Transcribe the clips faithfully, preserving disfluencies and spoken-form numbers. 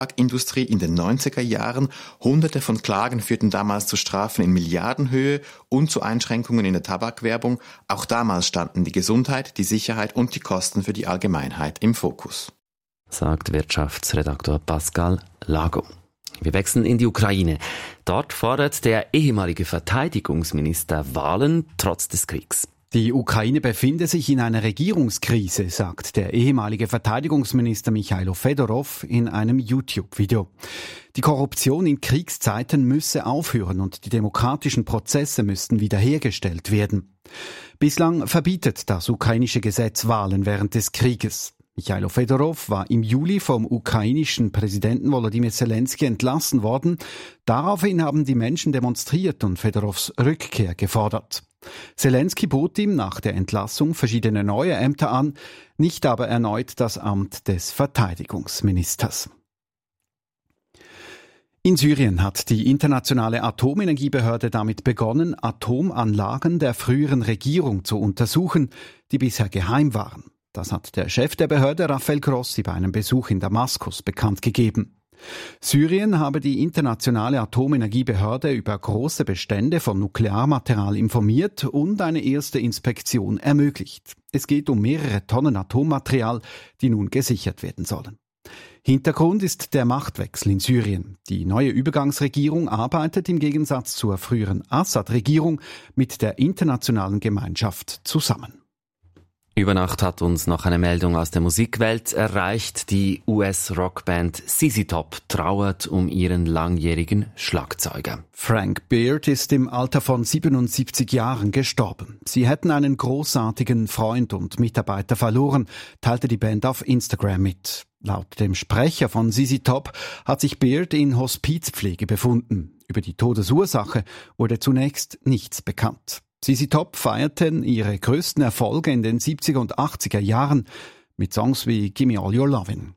Tabakindustrie in den neunziger Jahren. Hunderte von Klagen führten damals zu Strafen in Milliardenhöhe und zu Einschränkungen in der Tabakwerbung. Auch damals standen die Gesundheit, die Sicherheit und die Kosten für die Allgemeinheit im Fokus. Sagt Wirtschaftsredaktor Pascal Lago. Wir wechseln in die Ukraine. Dort fordert der ehemalige Verteidigungsminister Wahlen trotz des Kriegs. Die Ukraine befinde sich in einer Regierungskrise, sagt der ehemalige Verteidigungsminister Michailo Fedorov in einem YouTube-Video. Die Korruption in Kriegszeiten müsse aufhören und die demokratischen Prozesse müssten wiederhergestellt werden. Bislang verbietet das ukrainische Gesetz Wahlen während des Krieges. Michailo Fedorov war im Juli vom ukrainischen Präsidenten Volodymyr Zelensky entlassen worden. Daraufhin haben die Menschen demonstriert und Fedorovs Rückkehr gefordert. Zelensky bot ihm nach der Entlassung verschiedene neue Ämter an, nicht aber erneut das Amt des Verteidigungsministers. In Syrien hat die internationale Atomenergiebehörde damit begonnen, Atomanlagen der früheren Regierung zu untersuchen, die bisher geheim waren. Das hat der Chef der Behörde Rafael Grossi bei einem Besuch in Damaskus bekannt gegeben. Syrien habe die internationale Atomenergiebehörde über große Bestände von Nuklearmaterial informiert und eine erste Inspektion ermöglicht. Es geht um mehrere Tonnen Atommaterial, die nun gesichert werden sollen. Hintergrund ist der Machtwechsel in Syrien. Die neue Übergangsregierung arbeitet im Gegensatz zur früheren Assad-Regierung mit der internationalen Gemeinschaft zusammen. Über Nacht hat uns noch eine Meldung aus der Musikwelt erreicht. Die U S-Rockband Z Z Top trauert um ihren langjährigen Schlagzeuger. Frank Beard ist im Alter von siebenundsiebzig Jahren gestorben. Sie hätten einen großartigen Freund und Mitarbeiter verloren, teilte die Band auf Instagram mit. Laut dem Sprecher von Z Z Top hat sich Beard in Hospizpflege befunden. Über die Todesursache wurde zunächst nichts bekannt. Z Z Top feierten ihre größten Erfolge in den siebziger und achtziger Jahren mit Songs wie Gimme All Your Lovin'.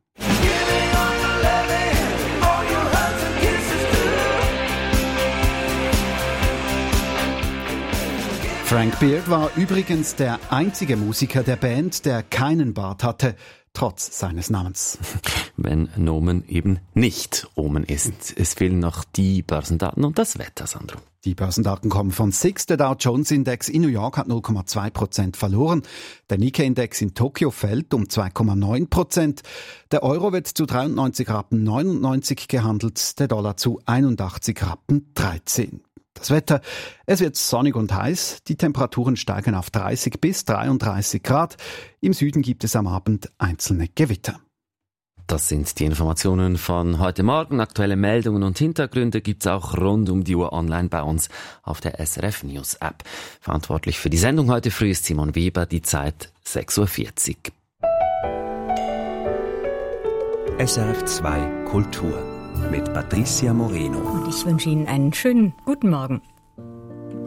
Frank Beard war übrigens der einzige Musiker der Band, der keinen Bart hatte, trotz seines Namens. Wenn Nomen eben nicht Omen ist. Es fehlen noch die Börsendaten und das Wetter, Sandro. Die Börsendaten kommen von S I X. Der Dow Jones Index in New York hat null Komma zwei Prozent verloren. Der Nikkei-Index in Tokio fällt um zwei Komma neun Prozent. Der Euro wird zu dreiundneunzig Rappen neunundneunzig gehandelt, der Dollar zu einundachtzig Rappen dreizehn. Das Wetter, es wird sonnig und heiß. Die Temperaturen steigen auf dreißig bis dreiunddreißig Grad. Im Süden gibt es am Abend einzelne Gewitter. Das sind die Informationen von heute Morgen. Aktuelle Meldungen und Hintergründe gibt's auch rund um die Uhr online bei uns auf der S R F News App. Verantwortlich für die Sendung heute früh ist Simon Weber, die Zeit sechs Uhr vierzig. S R F zwei Kultur mit Patricia Moreno. Und ich wünsche Ihnen einen schönen guten Morgen.